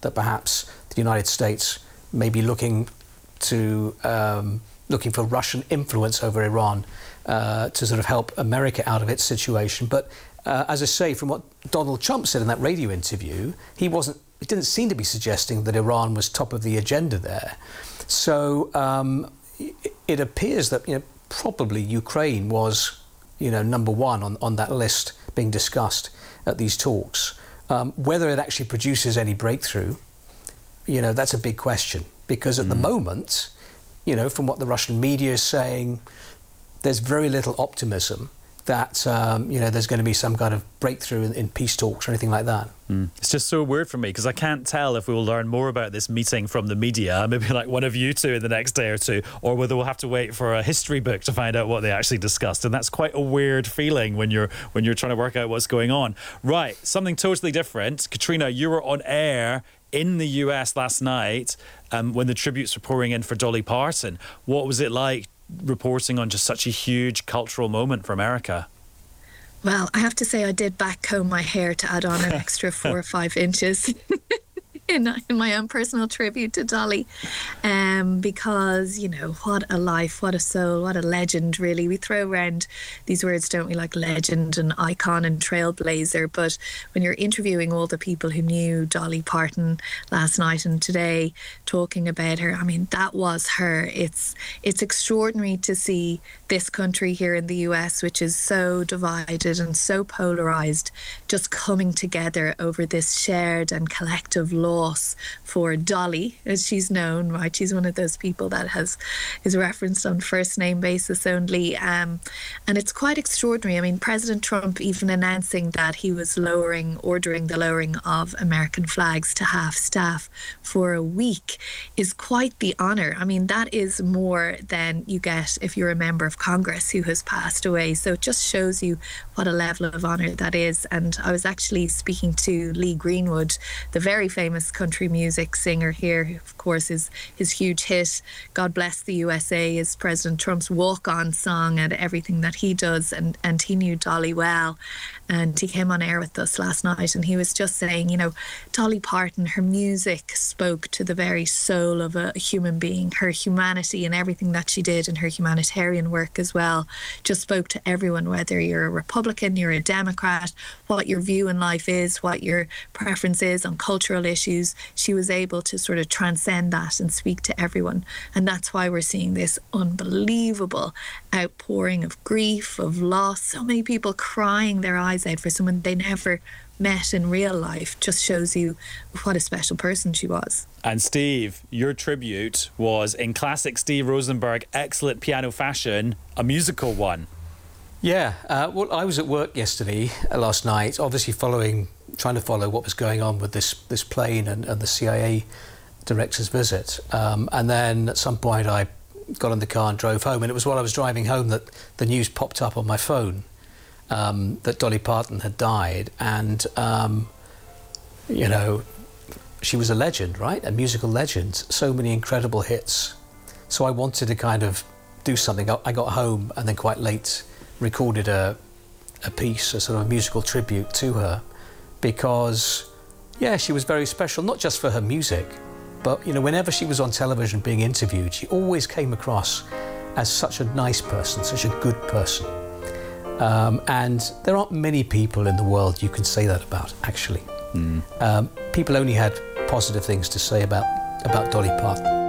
that perhaps the United States may be looking for Russian influence over Iran to sort of help America out of its situation. But as I say, from what Donald Trump said in that radio interview, he didn't seem to be suggesting that Iran was top of the agenda there. So it appears that probably Ukraine was number one on that list being discussed at these talks. Whether it actually produces any breakthrough, that's a big question, because at the moment, from what the Russian media is saying, there's very little optimism that there's going to be some kind of breakthrough in peace talks or anything like that. It's just so weird for me, because I can't tell if we will learn more about this meeting from the media, maybe like one of you two in the next day or two, or whether we'll have to wait for a history book to find out what they actually discussed. And that's quite a weird feeling when you're trying to work out what's going on. Right, something totally different. Katrina, you were on air in the US last night when the tributes were pouring in for Dolly Parton. What was it like reporting on just such a huge cultural moment for America? Well, I have to say I did backcomb my hair to add on an extra 4 or 5 inches in my own personal tribute to Dolly, because what a life, what a soul, what a legend, really. We throw around these words, don't we, like legend and icon and trailblazer, but when you're interviewing all the people who knew Dolly Parton last night and today, talking about her, I mean, that was her. It's extraordinary to see this country here in the US, which is so divided and so polarized, just coming together over this shared and collective loss for Dolly, as she's known, right? She's one of those people that is referenced on first name basis only, and it's quite extraordinary. I mean, President Trump even announcing that he was ordering the lowering of American flags to half staff for a week is quite the honor. I mean, that is more than you get if you're a member of Congress who has passed away. So it just shows you what a level of honor that is. And I was actually speaking to Lee Greenwood, the very famous country music singer here, who of course is his huge hit God Bless the USA is President Trump's walk-on song and everything that he does, and he knew Dolly well, and he came on air with us last night and he was just saying, Dolly Parton, her music spoke to the very soul of a human being. Her humanity and everything that she did, and her humanitarian work as well, just spoke to everyone, whether you're a Republican, you're a Democrat, what your view in life is, what your preference is on cultural issues. She was able to sort of transcend that and speak to everyone. And that's why we're seeing this unbelievable outpouring of grief, of loss. So many people crying their eyes out for someone they never met in real life. Just shows you what a special person she was. And Steve, your tribute was, in classic Steve Rosenberg excellent piano fashion, a musical one. Yeah, well, I was at work last night, obviously trying to follow what was going on with this plane and the CIA director's visit. And then at some point I got in the car and drove home, and it was while I was driving home that the news popped up on my phone that Dolly Parton had died. And, she was a legend, right? A musical legend. So many incredible hits. So I wanted to kind of do something. I got home and then quite late recorded a piece, a sort of musical tribute to her, because, yeah, she was very special, not just for her music, but, whenever she was on television being interviewed, she always came across as such a nice person, such a good person. And there aren't many people in the world you can say that about, actually. People only had positive things to say about Dolly Parton.